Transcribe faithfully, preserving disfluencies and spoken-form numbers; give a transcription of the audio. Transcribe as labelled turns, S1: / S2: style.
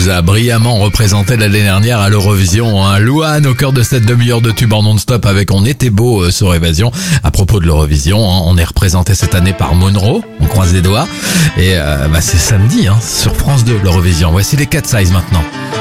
S1: vous a brillamment représenté l'année dernière à l'Eurovision. Hein. Louane au cœur de cette demi-heure de tube en non-stop avec On était beau euh, sur Évasion. À propos de l'Eurovision, hein, on est représenté cette année par Monroe, on croise les doigts. Et euh, bah, c'est samedi hein, sur France deux l'Eurovision. Voici les Cat Size maintenant.